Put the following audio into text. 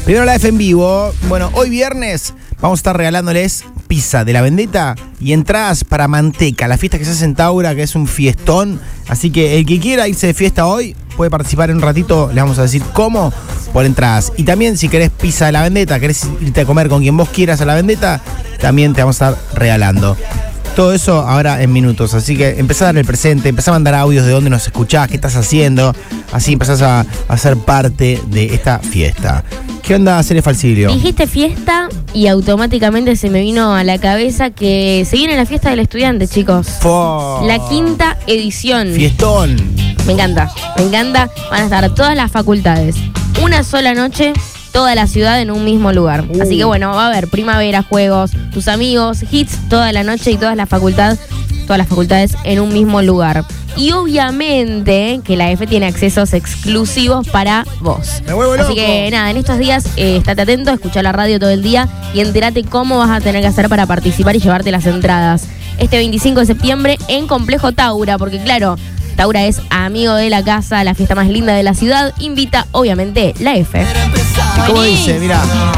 Primero la F en vivo. Bueno, hoy viernes vamos a estar regalándoles pizza de La Vendetta y entradas para Manteca, la fiesta que se hace en Taura, que es un fiestón. Así que el que quiera irse de fiesta hoy puede participar en un ratito. Le vamos a decir cómo, por entradas. Y también si querés pizza de La Vendetta, querés irte a comer con quien vos quieras a La Vendetta, también te vamos a estar regalando. Todo eso ahora en minutos, así que empezá a dar el presente, empezá a mandar audios de dónde nos escuchás, qué estás haciendo, así empezás a ser parte de esta fiesta. ¿Qué onda, Cele Falsilio? Dijiste fiesta y automáticamente se me vino a la cabeza que se viene la fiesta del estudiante, chicos. La 5ª edición. Fiestón. Me encanta. Van a estar todas las facultades. Una sola noche, toda la ciudad en un mismo lugar. Así que bueno, va a haber primavera, juegos, tus amigos, hits toda la noche y todas las facultades en un mismo lugar. Y obviamente que la F tiene accesos exclusivos para vos. Me vuelvo loco. Así que nada, en estos días estate atento, escuchá la radio todo el día y entérate cómo vas a tener que hacer para participar y llevarte las entradas. Este 25 de septiembre en Complejo Taura, porque claro, Taura es amigo de la casa, la fiesta más linda de la ciudad. Invita, obviamente, la F. ¿Cómo dice? Mirá.